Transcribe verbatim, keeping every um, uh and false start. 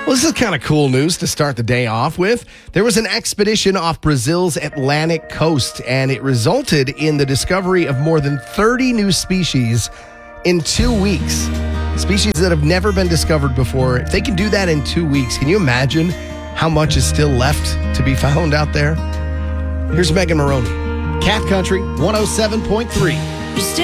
Well, this is kind of cool news to start the day off with. There was an expedition off Brazil's Atlantic coast, and it resulted in the discovery of more than thirty new species in two weeks. Species that have never been discovered before. If they can do that in two weeks, can you imagine how much is still left to be found out there? Here's Megan Maroney. Cat Country one oh seven point three.